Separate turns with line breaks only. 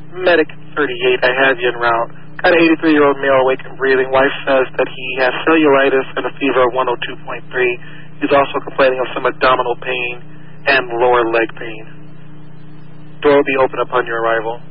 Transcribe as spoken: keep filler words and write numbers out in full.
Medic thirty-eight, I have you en route. Got an eighty-three-year-old male awake and breathing. Wife says that he has cellulitis and a fever of one oh two point three. He's also complaining of some abdominal pain and lower leg pain. Door will be open upon your arrival.